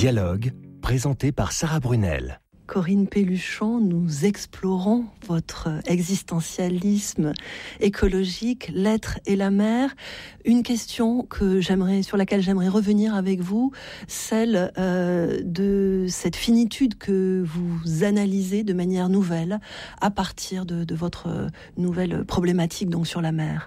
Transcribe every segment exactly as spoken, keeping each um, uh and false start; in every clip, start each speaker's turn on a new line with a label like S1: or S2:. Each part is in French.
S1: Dialogue, présenté par Sarah Brunel.
S2: Corinne Pelluchon, nous explorons votre existentialisme écologique, l'être et la mer. Une question que j'aimerais, sur laquelle j'aimerais revenir avec vous, celle euh, de cette finitude que vous analysez de manière nouvelle à partir de, de votre nouvelle problématique donc sur la mer.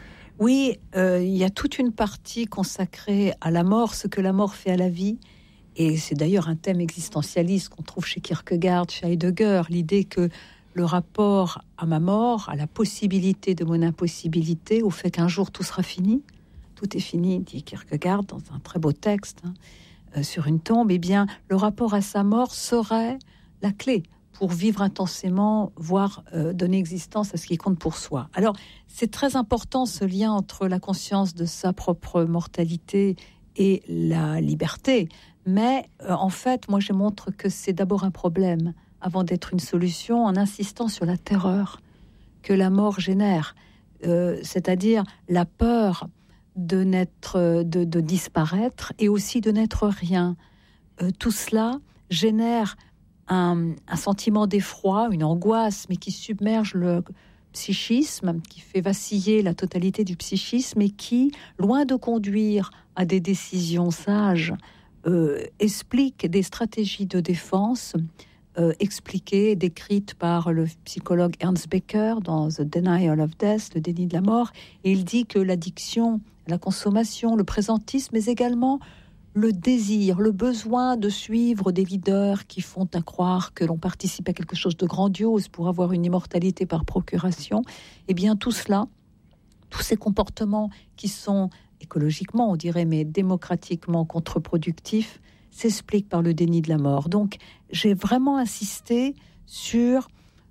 S3: Oui, euh, il y a toute une partie consacrée à la mort, ce que la mort fait à la vie. Et c'est d'ailleurs un thème existentialiste qu'on trouve chez Kierkegaard, chez Heidegger, l'idée que le rapport à ma mort, à la possibilité de mon impossibilité, au fait qu'un jour tout sera fini, tout est fini, dit Kierkegaard dans un très beau texte, hein, euh, sur une tombe, eh bien, le rapport à sa mort serait la clé pour vivre intensément, voire euh, donner existence à ce qui compte pour soi. Alors, c'est très important ce lien entre la conscience de sa propre mortalité et la liberté. Mais euh, en fait, moi, je montre que c'est d'abord un problème avant d'être une solution, en insistant sur la terreur que la mort génère, euh, c'est-à-dire la peur de n'être, de, de disparaître et aussi de n'être rien. Euh, tout cela génère un, un sentiment d'effroi, une angoisse, mais qui submerge le psychisme, qui fait vaciller la totalité du psychisme et qui, loin de conduire à des décisions sages, Euh, explique des stratégies de défense euh, expliquées, décrites par le psychologue Ernst Becker dans The Denial of Death, le déni de la mort. Et il dit que l'addiction, la consommation, le présentisme, mais également le désir, le besoin de suivre des leaders qui font à croire que l'on participe à quelque chose de grandiose pour avoir une immortalité par procuration, eh bien tout cela, tous ces comportements qui sont écologiquement, on dirait, mais démocratiquement contre-productif, s'explique par le déni de la mort. Donc, j'ai vraiment insisté sur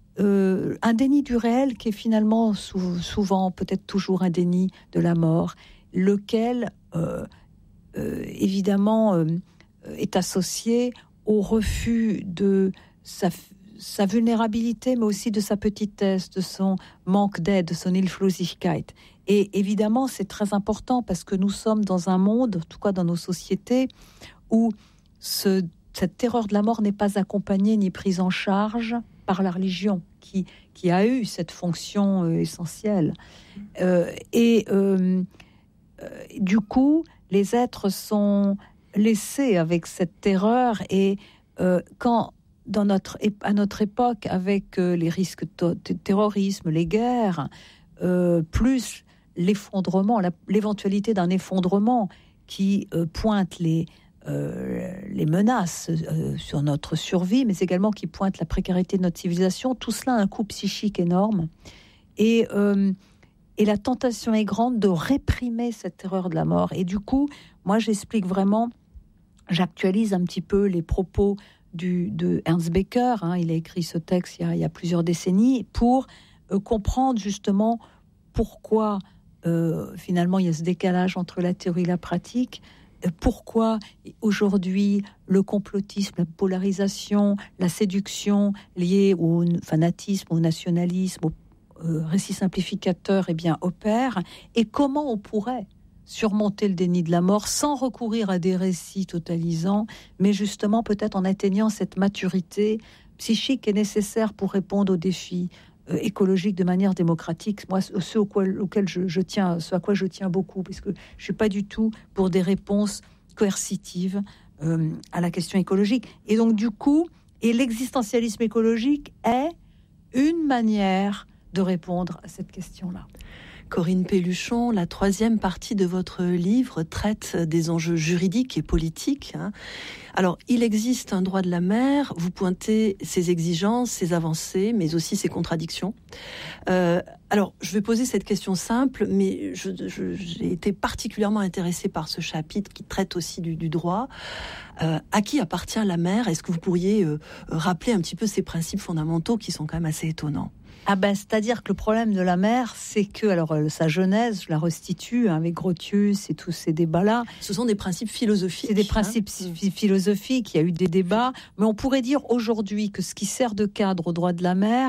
S3: euh, un déni du réel qui est finalement sou- souvent, peut-être toujours un déni de la mort, lequel, euh, euh, évidemment, euh, est associé au refus de sa, sa vulnérabilité, mais aussi de sa petitesse, de son manque d'aide, de son Hilflosigkeit. Et évidemment, c'est très important parce que nous sommes dans un monde, en tout cas dans nos sociétés, où ce, cette terreur de la mort n'est pas accompagnée ni prise en charge par la religion, qui, qui a eu cette fonction euh, essentielle. Euh, et euh, euh, du coup, les êtres sont laissés avec cette terreur. Et euh, quand, dans notre, à notre époque, avec euh, les risques de t- terrorisme, les guerres, euh, plus l'effondrement, la, l'éventualité d'un effondrement qui euh, pointe les, euh, les menaces euh, sur notre survie, mais également qui pointe la précarité de notre civilisation, tout cela a un coût psychique énorme. Et, euh, et la tentation est grande de réprimer cette terreur de la mort. Et du coup, moi, j'explique vraiment, j'actualise un petit peu les propos du, de Ernst Becker, hein, il a écrit ce texte il y a, il y a plusieurs décennies, pour euh, comprendre justement pourquoi Euh, finalement, il y a ce décalage entre la théorie et la pratique. Euh, pourquoi aujourd'hui le complotisme, la polarisation, la séduction liée au fanatisme, au nationalisme, au euh, récit simplificateur, eh bien, opère, et comment on pourrait surmonter le déni de la mort sans recourir à des récits totalisants, mais justement peut-être en atteignant cette maturité psychique qui est nécessaire pour répondre aux défis Euh, écologique de manière démocratique. Moi, ce auquel, auquel je, je tiens, ce à quoi je tiens beaucoup, parce que je suis pas du tout pour des réponses coercitives euh, à la question écologique. Et donc, du coup, et l'existentialisme écologique est une manière de répondre à cette question-là.
S2: Corinne Pelluchon, la troisième partie de votre livre traite des enjeux juridiques et politiques. Alors, il existe un droit de la mer, vous pointez ses exigences, ses avancées, mais aussi ses contradictions. Euh, alors, je vais poser cette question simple, mais je, je, j'ai été particulièrement intéressée par ce chapitre qui traite aussi du, du droit. Euh, à qui appartient la mer ? Est-ce que vous pourriez euh, rappeler un petit peu ces principes fondamentaux qui sont quand même assez étonnants ?
S3: Ah ben, c'est-à-dire que le problème de la mer, c'est que, alors euh, sa genèse, je la restitue hein, avec Grotius et tous ces débats-là.
S2: Ce sont des principes philosophiques.
S3: C'est des principes hein. philosophiques, il y a eu des débats, mais on pourrait dire aujourd'hui que ce qui sert de cadre au droit de la mer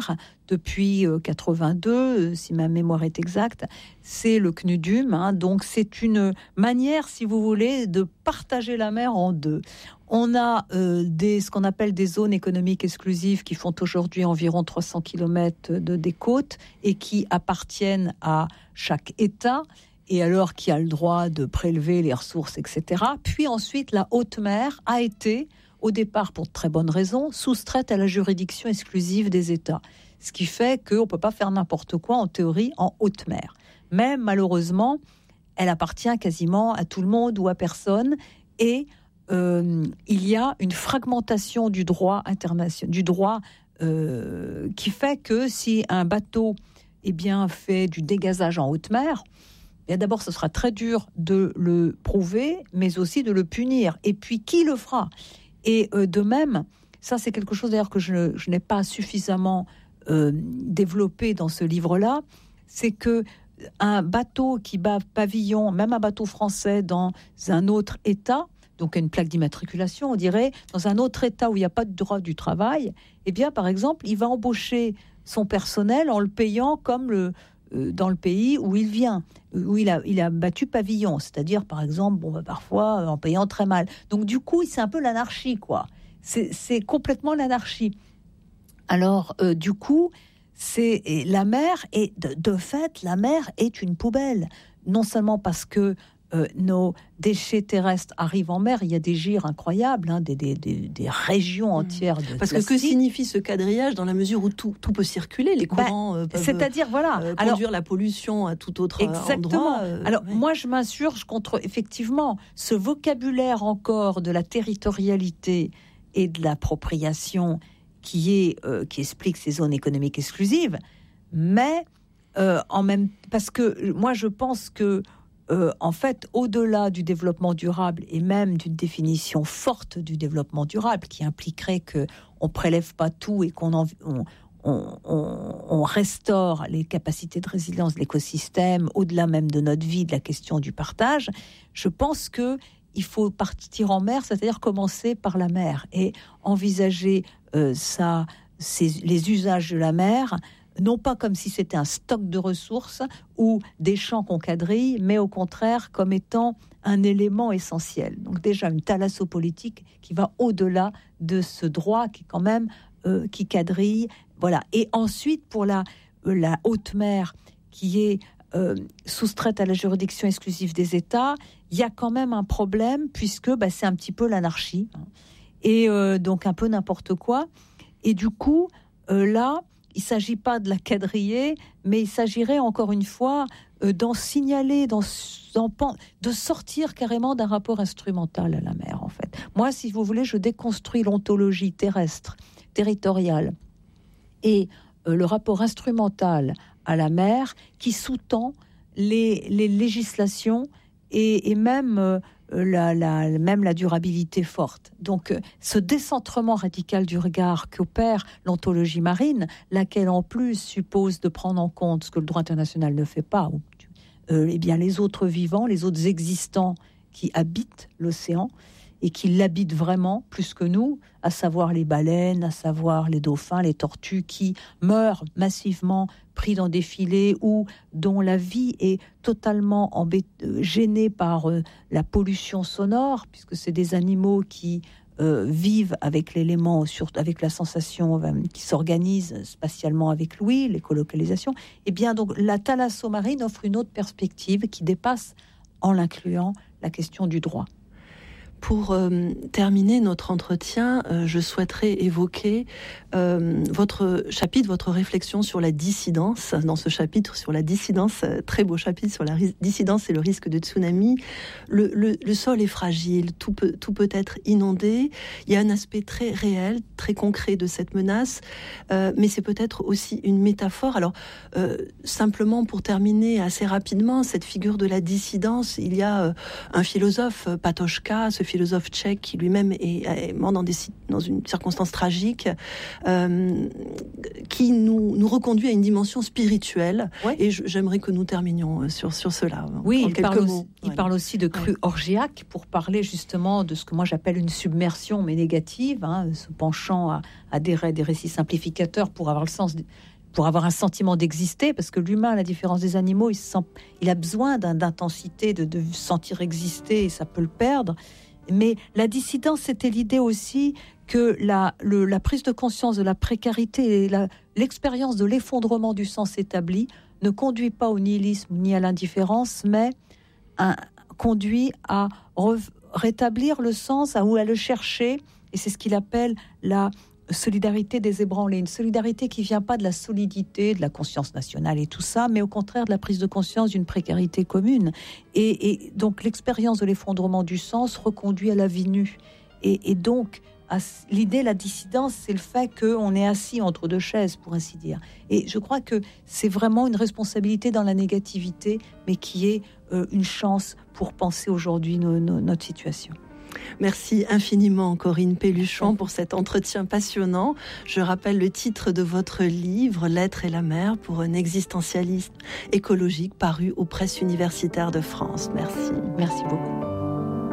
S3: depuis euh, quatre-vingt-deux, euh, si ma mémoire est exacte, c'est le C N U D U M. Hein, donc c'est une manière, si vous voulez, de partager la mer en deux. On a euh, des, ce qu'on appelle des zones économiques exclusives qui font aujourd'hui environ trois cents kilomètres de, des côtes et qui appartiennent à chaque État, et alors qui a le droit de prélever les ressources, et cetera. Puis ensuite, la haute mer a été, au départ pour de très bonnes raisons, soustraite à la juridiction exclusive des États. Ce qui fait qu'on ne peut pas faire n'importe quoi, en théorie, en haute mer. Mais malheureusement, elle appartient quasiment à tout le monde ou à personne, et euh, il y a une fragmentation du droit international, du droit euh, qui fait que si un bateau eh bien, fait du dégazage en haute mer, bien d'abord, ce sera très dur de le prouver, mais aussi de le punir. Et puis, qui le fera ? Et euh, de même, ça c'est quelque chose d'ailleurs que je, je n'ai pas suffisamment euh, développé dans ce livre-là, c'est que un bateau qui bat pavillon, même un bateau français dans un autre État, donc une plaque d'immatriculation, on dirait, dans un autre État où il n'y a pas de droit du travail, eh bien, par exemple, il va embaucher son personnel en le payant comme le, euh, dans le pays où il vient, où il a, il a battu pavillon, c'est-à-dire, par exemple, bon, bah, parfois euh, en payant très mal. Donc, du coup, c'est un peu l'anarchie, quoi. C'est, c'est complètement l'anarchie. Alors, euh, du coup, c'est et la mer, et de, de fait, la mer est une poubelle. Non seulement parce que euh, nos déchets terrestres arrivent en mer, il y a des gires incroyables, hein, des, des, des, des régions entières de
S2: parce
S3: plastique.
S2: que que signifie ce quadrillage dans la mesure où tout, tout peut circuler, les courants ben, peuvent
S3: c'est-à-dire, voilà,
S2: euh, conduire alors, la pollution à tout autre
S3: exactement.
S2: endroit. Euh,
S3: alors
S2: ouais.
S3: moi je m'insurge contre effectivement ce vocabulaire encore de la territorialité et de l'appropriation qui est euh, qui explique ces zones économiques exclusives, mais euh, en même parce que moi je pense que euh, en fait au-delà du développement durable et même d'une définition forte du développement durable qui impliquerait que on prélève pas tout et qu'on en, on, on, on, on restaure les capacités de résilience de l'écosystème au-delà même de notre vie, de la question du partage, je pense que il faut partir en mer, c'est-à-dire commencer par la mer et envisager euh, ça, c'est les usages de la mer, non pas comme si c'était un stock de ressources ou des champs qu'on quadrille, mais au contraire comme étant un élément essentiel. Donc déjà une thalassopolitique qui va au-delà de ce droit qui quand même euh, qui quadrille, voilà. Et ensuite pour la euh, la haute mer qui est euh, soustraite à la juridiction exclusive des États, il y a quand même un problème puisque bah, c'est un petit peu l'anarchie et euh, donc un peu n'importe quoi. Et du coup, euh, là, il ne s'agit pas de la quadriller, mais il s'agirait encore une fois euh, d'en signaler, d'en, d'en, de sortir carrément d'un rapport instrumental à la mer, en fait. Moi, si vous voulez, je déconstruis l'ontologie terrestre, territoriale, et euh, le rapport instrumental à la mer qui sous-tend les, les législations et, et même... Euh, La, la, même la durabilité forte. Donc, euh, ce décentrement radical du regard qu'opère l'ontologie marine, laquelle en plus suppose de prendre en compte ce que le droit international ne fait pas, euh, eh bien les autres vivants, les autres existants qui habitent l'océan et qui l'habitent vraiment plus que nous, à savoir les baleines, à savoir les dauphins, les tortues qui meurent massivement pris dans des filets ou dont la vie est totalement embê- gênée par euh, la pollution sonore, puisque c'est des animaux qui euh, vivent avec l'élément, sur, avec la sensation, euh, qui s'organise spatialement avec l'ouïe, l'écolocalisation. Et bien donc la thalassomarine offre une autre perspective qui dépasse, en l'incluant, la question du droit.
S2: Pour euh, terminer notre entretien, euh, je souhaiterais évoquer euh, votre chapitre, votre réflexion sur la dissidence. Dans ce chapitre sur la dissidence, euh, très beau chapitre sur la ris- dissidence et le risque de tsunami. Le, le, le sol est fragile, tout peut, tout peut être inondé. Il y a un aspect très réel, très concret de cette menace, euh, mais c'est peut-être aussi une métaphore. Alors, euh, simplement pour terminer assez rapidement, cette figure de la dissidence, il y a euh, un philosophe, Patočka, ce philosophe tchèque qui lui-même est, est mort dans, des, dans une circonstance tragique, euh, qui nous, nous reconduit à une dimension spirituelle. Ouais. Et je, j'aimerais que nous terminions sur, sur cela.
S3: Oui, il parle, aussi, il ouais. parle aussi de crue ouais. orgiaque pour parler justement de ce que moi j'appelle une submersion, mais négative, hein, se penchant à, à des, des récits simplificateurs pour avoir le sens de, pour avoir un sentiment d'exister, parce que l'humain, à la différence des animaux, il, sent, il a besoin d'un, d'intensité, de, de sentir exister, et ça peut le perdre. Mais la dissidence, c'était l'idée aussi que la, le, la prise de conscience de la précarité et la, l'expérience de l'effondrement du sens établi ne conduit pas au nihilisme ni à l'indifférence, mais un, conduit à re, rétablir le sens, à, ou à le chercher, et c'est ce qu'il appelle la solidarité des ébranlés, une solidarité qui vient pas de la solidité, de la conscience nationale et tout ça, mais au contraire de la prise de conscience d'une précarité commune. Et, et donc l'expérience de l'effondrement du sens reconduit à la vie nue. Et, et donc à, l'idée, la dissidence, c'est le fait qu'on est assis entre deux chaises, pour ainsi dire. Et je crois que c'est vraiment une responsabilité dans la négativité, mais qui est euh, une chance pour penser aujourd'hui no, no, notre situation.
S2: Merci infiniment Corinne Pelluchon pour cet entretien passionnant. Je rappelle le titre de votre livre, L'être et la mer pour un existentialisme écologique, paru aux presses universitaires de France. Merci.
S3: Merci beaucoup.